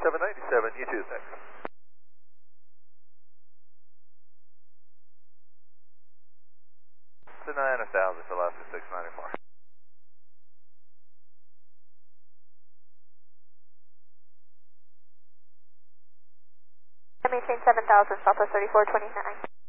797, U2 is next. Deny 1000 for Alaska 694. Maintain 7000, Southwest 3429.